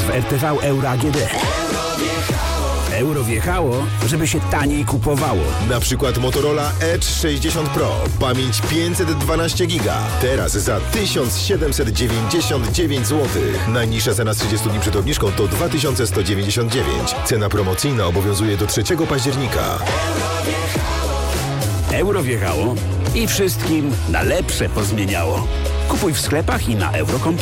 w RTV Euro AGD. Euro wjechało, żeby się taniej kupowało. Na przykład Motorola Edge 60 Pro. Pamięć 512 giga. Teraz za 1799 zł. Najniższa cena z 30 dni przed obniżką to 2199. Cena promocyjna obowiązuje do 3 października. Euro wjechało i wszystkim na lepsze pozmieniało. Kupuj w sklepach i na euro.com.